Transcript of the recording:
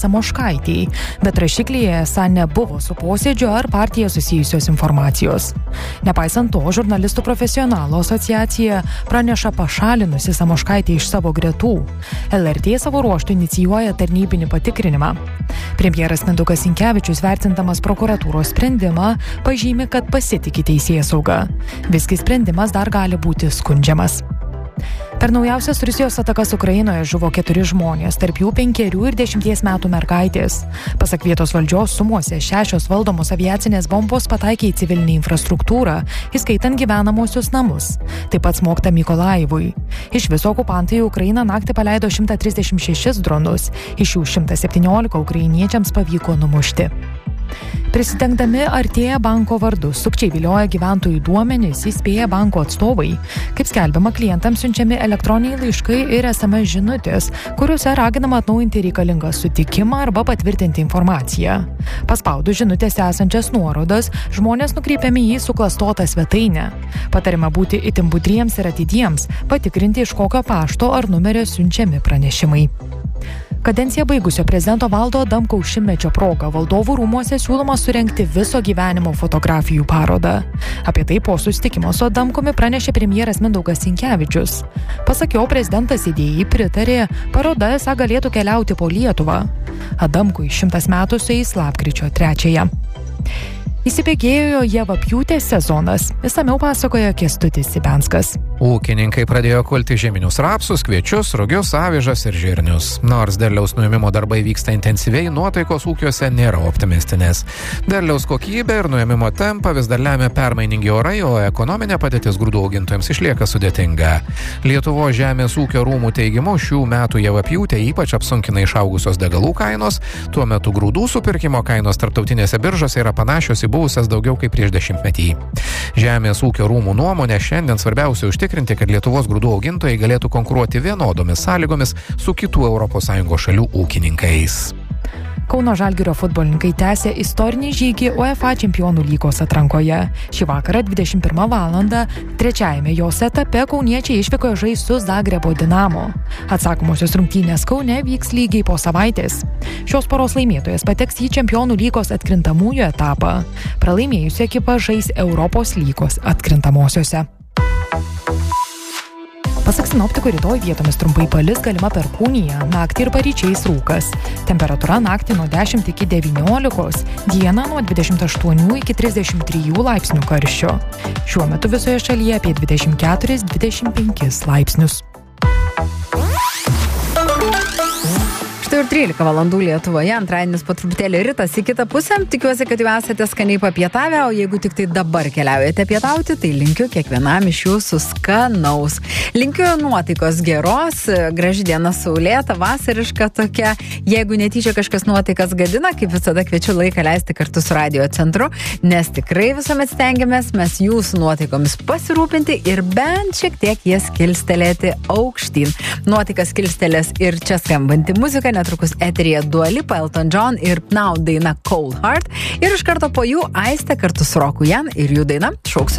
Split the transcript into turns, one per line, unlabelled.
Samoškaitei, bet rašiklyje esą nebuvo su posėdžio ar partija susijusios informacijos. Nepaisant to, žurnalistų profesionalų asociacija praneša pašalinusi Samoškaitę iš savo gretų. LRT savo ruožtu inicijuoja tarnybinį patikrinimą. Premjeras Mindaugas Sinkevičius, vertindamas prokuratūros sprendimą, pažymi, kad pasitiki teisėsauga. Visgi sprendimas dar gali būti skundžiamas. Per naujausias Rusijos atakas Ukrainoje žuvo 4 žmonės, tarp jų 5 ir 10 metų mergaitės. Pasak vietos valdžios, sumuose 6 valdomos aviacinės bombos pataikė į civilinę infrastruktūrą, įskaitant gyvenamosius namus. Taip pat smogta Mykolaivui. Iš viso okupantai į Ukrainą naktį paleido 136 dronus, iš jų 117 ukrainiečiams pavyko numušti. Prisidengdami Artėja banko vardu, sukčiai vilioja gyventojų duomenis, įspėja banko atstovai. Kaip skelbiama, klientams siunčiami elektroniniai laiškai ir SMS žinutės, kuriuose raginama atnaujinti reikalingą sutikimą arba patvirtinti informaciją. Paspaudus žinutėse esančias nuorodas, žmonės nukreipiami į suklastotą svetainę. Patariama būti itin budriems ir atidiems, patikrinti, iš kokio pašto ar numerio siunčiami pranešimai. Kadenciją baigusio prezidento Valdo Adamkaus šimtmečio proga Valdovų rūmuose siūloma surengti viso gyvenimo fotografijų parodą. Apie tai po susitikimo su Adamkumi pranešė premjeras Mindaugas Sinkevičius. Pasak jo, prezidentas idėjai pritarė, paroda esą galėtų keliauti po Lietuvą. Adamkui 100 metų sueis lapkričio 3. Įsibėgėjo javapjūtės sezonas. Išsamiau pasakoja Kęstutis Sibenskas.
Ūkininkai pradėjo kulti žieminius rapsus, kviečius, rugius, avižas ir žirnius. Nors derliaus nuėmimo darbai vyksta intensyviai, nuotaikos ūkiuose nėra optimistinės. Derliaus kokybė ir nuėmimo tempą vis dar lemia permainingi orai, o ekonominė padėtis grūdų augintojams išlieka sudėtinga. Lietuvos žemės ūkio rūmų teigimu, šių metų javapjūtė ypač apsunkina išaugusios degalų kainos, tuo metu grūdų supirkimo kainos tarptautinėse biržose yra panašios į buvusias daugiau kaip prieš 10 metį. Žemės ūkio rūmų nuomonė šiandien svarbiausia užtikrinti, kad Lietuvos grūdų augintojai galėtų konkuruoti vienodomis sąlygomis su kitų ES šalių ūkininkais.
Kauno Žalgirio futbolininkai tęsė istorinį žygį UEFA Čempionų lygos atrankoje. Šį vakarą 21 valandą trečiajame jos etape kauniečiai išvykoje žais su Zagrebo Dinamo. Atsakomosios rungtynės Kaune vyks lygiai po savaitės. Šios poros laimėtojas pateks į Čempionų lygos atkrintamųjų etapą. Pralaimėjusi ekipa žais Europos lygos atkrintamosiose. Pasak sinoptikų, rytoj vietomis trumpai palis, galima perkūnija, naktį ir paryčiais rūkas. Temperatūra naktį nuo 10 iki 19, dieną nuo 28 iki 33 laipsnių karščio. Šiuo metu visoje šalyje apie 24-25 laipsnius.
Ir 13 valandų Lietuvoje, antradienis po truputėlį rytas į kitą pusę. Tikiuosi, kad jau esate skaniai papietavę, o jeigu tik tai dabar keliaujate pietauti, tai linkiu kiekvienam iš jūsų skanaus. Linkiu nuotaikos geros, graži diena saulėta, vasariška tokia. Jeigu netyčia kažkas nuotaikas gadina, kaip visada kviečiu laiką leisti kartu su Radio centru, nes tikrai visuomet stengiamės mes jūsų nuotaikomis pasirūpinti ir bent šiek tiek jas kilstelėti aukštyn. Nuotaikas kilstelės ir čia skambanti muzika, netrukus eteryje Dua Lipa, Elton John ir Now daina Cold Heart. Ir iš karto po jų Aistė kartu su Roku Jan ir jų daina Šauksiu